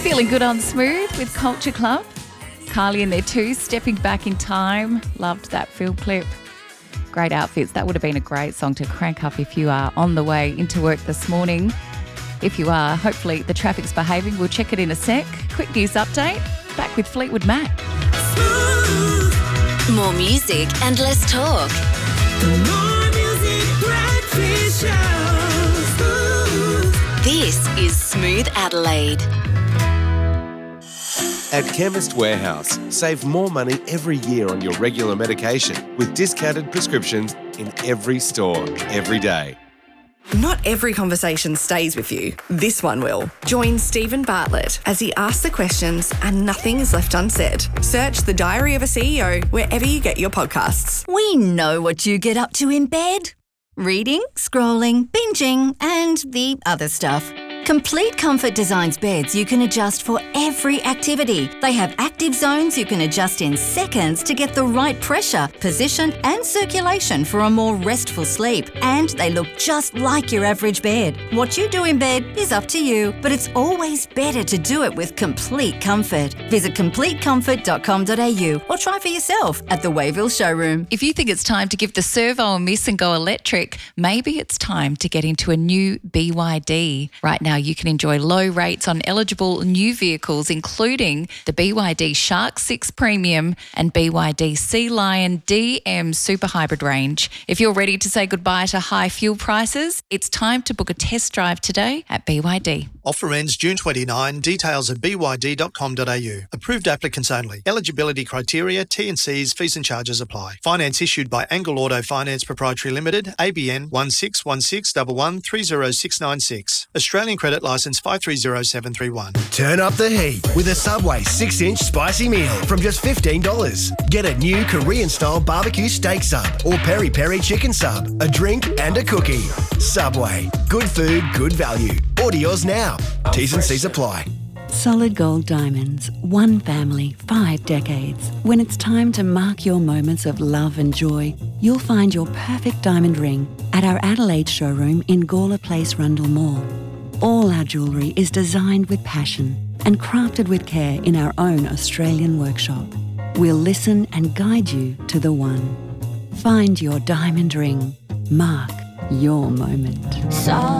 Feeling good on Smooth with Culture Club. Kylie and their two, Stepping Back in Time. Loved that film clip. Great outfits. That would have been a great song to crank up if you are on the way into work this morning. If you are, hopefully the traffic's behaving. We'll check it in a sec. Quick news update. Back with Fleetwood Mac. More music and less talk. More music, breakfast show. This is Smooth Adelaide. At Chemist Warehouse, save more money every year on your regular medication with discounted prescriptions in every store, every day. Not every conversation stays with you. This one will. Join Stephen Bartlett as he asks the questions and nothing is left unsaid. Search The Diary of a CEO wherever you get your podcasts. We know what you get up to in bed. Reading, scrolling, binging, and the other stuff. Complete Comfort designs beds you can adjust for every activity. They have active zones you can adjust in seconds to get the right pressure, position, and circulation for a more restful sleep. And they look just like your average bed. What you do in bed is up to you, but it's always better to do it with Complete Comfort. Visit CompleteComfort.com.au or try for yourself at the Wayville showroom. If you think it's time to give the servo a miss and go electric, maybe it's time to get into a new BYD. Right now, you can enjoy low rates on eligible new vehicles, including the BYD Shark 6 Premium and BYD Sea Lion DM Super Hybrid range. If you're ready to say goodbye to high fuel prices, it's time to book a test drive today at BYD. Offer ends June 29. Details at byd.com.au. Approved applicants only. Eligibility criteria, T&Cs, fees and charges apply. Finance issued by Angle Auto Finance Proprietary Limited, ABN 161611309696. Australian Credit Licence 530731. Turn up the heat with a Subway 6-inch spicy meal from just $15. Get a new Korean-style barbecue steak sub or peri-peri chicken sub, a drink and a cookie. Subway. Good food, good value. Order yours now. T's and C's apply. Solid Gold Diamonds. One family, 5 decades. When it's time to mark your moments of love and joy, you'll find your perfect diamond ring at our Adelaide showroom in Gawler Place, Rundle Mall. All our jewellery is designed with passion and crafted with care in our own Australian workshop. We'll listen and guide you to the one. Find your diamond ring. Mark your moment.